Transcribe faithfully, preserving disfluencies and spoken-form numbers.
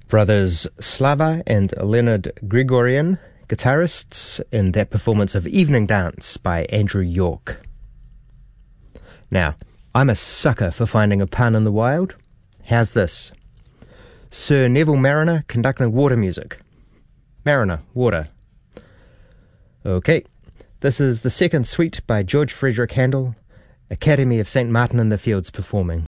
Brothers Slava and Leonard Grigorian, guitarists, in that performance of Evening Dance by Andrew York. Now, I'm a sucker for finding a pun in the wild. How's this? Sir Neville Mariner conducting water music. Mariner, water. Okay, this is the second suite by George Frederick Handel, Academy of Saint Martin in the Fields performing.